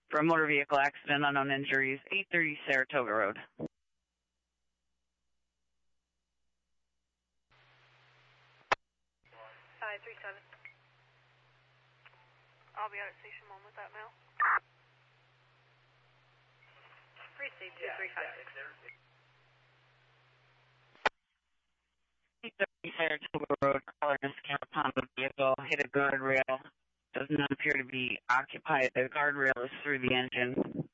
For a motor vehicle accident, unknown injuries, 830 Saratoga Road. 537. I'll be out at station 1 with that mail. Receive 2356. 830 Saratoga Road, caller miscount upon the vehicle, hit a guardrail. Does not appear to be occupied. The guardrail is through the engine.